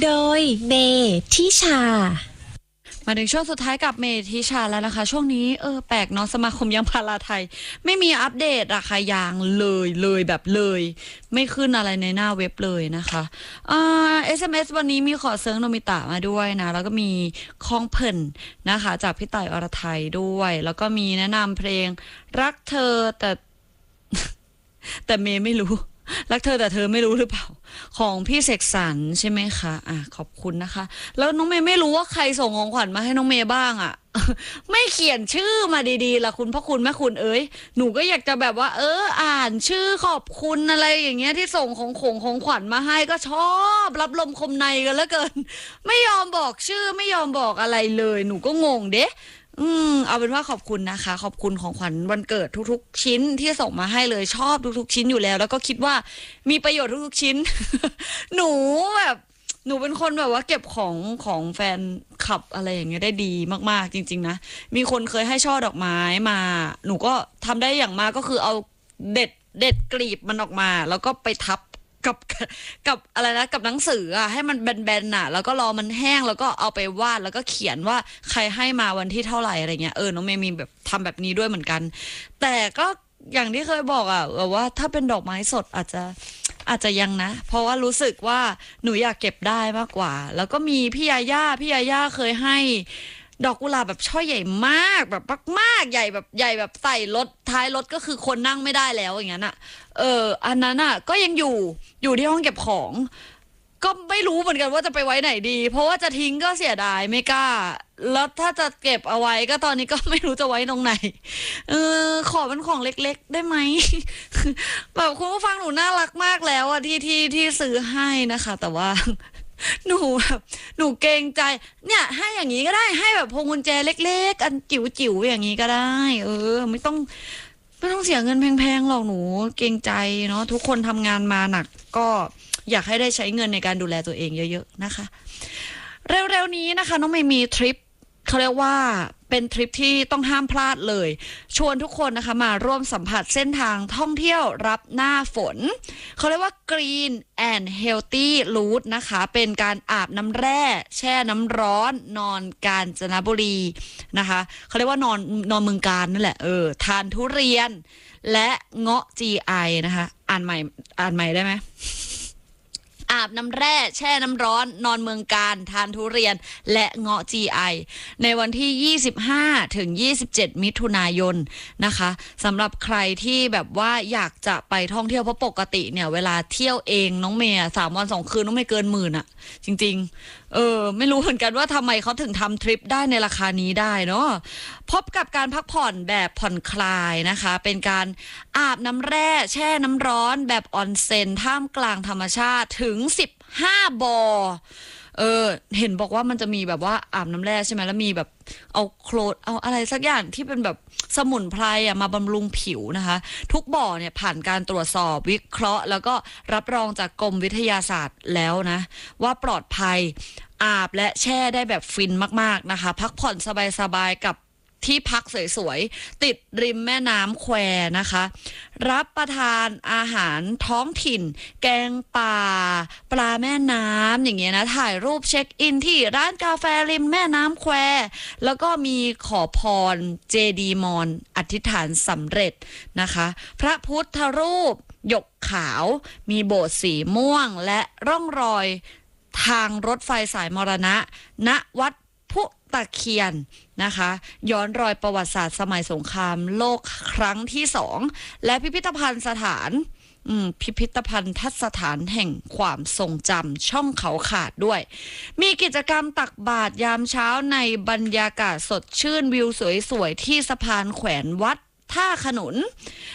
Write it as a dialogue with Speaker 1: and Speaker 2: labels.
Speaker 1: โดยเมทิชา
Speaker 2: มาถึงช่วงสุดท้ายกับเมทิชาแล้วนะคะช่วงนี้แปลกเนาะสมาคมยางพาราไทยไม่มีอัปเดตราคายางเลยแบบเลยไม่ขึ้นอะไรในหน้าเว็บเลยนะคะSMS วันนี้มีขอเซิร์งโนมิตะมาด้วยนะแล้วก็มีคองเพิ่นนะคะจากพี่ต่ายอรไทยด้วยแล้วก็มีแนะนำเพลงรักเธอแต่เมย์ไม่รู้รักเธอแต่เธอไม่รู้หรือเปล่าของพี่เสกสรรใช่ไหมคะขอบคุณนะคะแล้วน้องเมย์ไม่รู้ว่าใครส่งของขวัญมาให้น้องเมย์บ้างไม่เขียนชื่อมาดีๆล่ะคุณพ่อคุณแม่คุณหนูก็อยากจะแบบว่าอ่านชื่อขอบคุณอะไรอย่างเงี้ยที่ส่งของขวัญมาให้ก็ชอบรับลมคมในกันแล้วเกินไม่ยอมบอกชื่อไม่ยอมบอกอะไรเลยหนูก็งงเด้เอาเป็นว่าขอบคุณนะคะขอบคุณของขวัญวันเกิดทุกๆชิ้นที่ส่งมาให้เลยชอบทุกๆชิ้นอยู่แล้วแล้วก็คิดว่ามีประโยชน์ทุกๆชิ้น หนูแบบหนูเป็นคนแบบว่าเก็บของแฟนคลับอะไรอย่างเงี้ยได้ดีมากๆจริงๆนะมีคนเคยให้ช่อดอกไม้มาหนูก็ทำได้อย่างมากก็คือเอาเด็ดกลีบมันออกมาแล้วก็ไปทับกับอะไรนะกับหนังสือให้มันแบนๆแล้วก็รอมันแห้งแล้วก็เอาไปวาดแล้วก็เขียนว่าใครให้มาวันที่เท่าไหร่อะไรเงี้ยน้องเมย์มีแบบทำแบบนี้ด้วยเหมือนกันแต่ก็อย่างที่เคยบอกว่าถ้าเป็นดอกไม้สดอาจจะยังนะเพราะว่ารู้สึกว่าหนูอยากเก็บได้มากกว่าแล้วก็มีพี่ยาย่าเคยให้ดอกกุหลาบแบบช่อใหญ่มากแบบมากใหญ่แบบใส่รถท้ายรถก็คือคนนั่งไม่ได้แล้วอย่างนั้นอันนั้นก็ยังอยู่ที่ห้องเก็บของก็ไม่รู้เหมือนกันว่าจะไปไว้ไหนดีเพราะว่าจะทิ้งก็เสียดายไม่กล้าแล้วถ้าจะเก็บเอาไว้ก็ตอนนี้ก็ไม่รู้จะไว้ตรงไหนขอเป็นของเล็กๆได้ไหม แบบคุณผู้ฟังหนูน่ารักมากแล้วที่ซื้อให้นะคะแต่ว่าหนูเกรงใจเนี่ยให้อย่างนี้ก็ได้ให้แบบพวงกุญแจเล็กๆอันจิ๋วๆอย่างนี้ก็ได้ไม่ต้องเสียเงินแพงๆหรอกหนูเกรงใจเนาะทุกคนทำงานมาหนักก็อยากให้ได้ใช้เงินในการดูแลตัวเองเยอะๆนะคะเร็วๆนี้นะคะน้องไม่มีทริปเขาเรียกว่าเป็นทริปที่ต้องห้ามพลาดเลยชวนทุกคนนะคะมาร่วมสัมผัสเส้นทางท่องเที่ยวรับหน้าฝนเขาเรียกว่า Green and Healthy Route นะคะเป็นการอาบน้ำแร่แช่น้ำร้อนนอนกาญจนบุรีนะคะเขาเรียกว่านอนเมืองกาญนั่นแหละทานทุเรียนและเงาะ GI นะคะอ่านใหม่ได้ไหมอาบน้ำแร่แช่น้ำร้อนนอนเมืองกาญทานทุเรียนและเงาะ GI ในวันที่25ถึง27มิถุนายนนะคะสำหรับใครที่แบบว่าอยากจะไปท่องเที่ยวเพราะปกติเนี่ยเวลาเที่ยวเองน้องเมย์3 วัน 2 คืนน้องไม่เกิน10,000จริงๆไม่รู้เหมือนกันว่าทำไมเขาถึงทำทริปได้ในราคานี้ได้เนาะพบกับการพักผ่อนแบบผ่อนคลายนะคะเป็นการอาบน้ำแร่แช่น้ำร้อนแบบออนเซ็นท่ามกลางธรรมชาติถึง15 บ่อเห็นบอกว่ามันจะมีแบบว่าอาบน้ำแร่ใช่ไหมแล้วมีแบบเอาโคลนเอาอะไรสักอย่างที่เป็นแบบสมุนไพรมาบำรุงผิวนะคะทุกบ่อเนี่ยผ่านการตรวจสอบวิเคราะห์แล้วก็รับรองจากกรมวิทยาศาสตร์แล้วนะว่าปลอดภัยอาบและแช่ได้แบบฟินมากๆนะคะพักผ่อนสบายๆกับที่พักสวยๆติดริมแม่น้ำแควนะคะรับประทานอาหารท้องถิ่นแกงป่าปลาแม่น้ำอย่างเงี้ยนะถ่ายรูปเช็คอินที่ร้านกาแฟริมแม่น้ำแควแล้วก็มีขอพรเจดีย์มอนอธิษฐานสำเร็จนะคะพระพุทธรูปหยกขาวมีโบสถ์สีม่วงและร่องรอยทางรถไฟสายมรณะณวัดพุตะเคียนนะคะย้อนรอยประวัติศาสตร์สมัยสงครามโลกครั้งที่2และพิพิธภัณฑ์สถานแห่งความทรงจำช่องเขาขาดด้วยมีกิจกรรมตักบาตรยามเช้าในบรรยากาศสดชื่นวิวสวยๆที่สะพานแขวนวัดท่าขนุน